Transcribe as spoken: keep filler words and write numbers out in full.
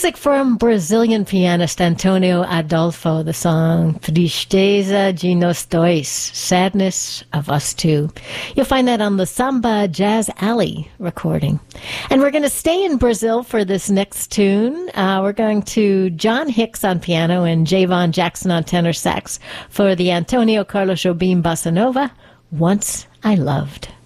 Music from Brazilian pianist Antonio Adolfo, the song Tristeza de Nós Dois, Sadness of Us Two. You'll find that on the Samba Jazz Alley recording. And we're going to stay in Brazil for this next tune. Uh, we're going to John Hicks on piano and Javon Jackson on tenor sax for the Antonio Carlos Jobim Bossa Nova, Once I Loved.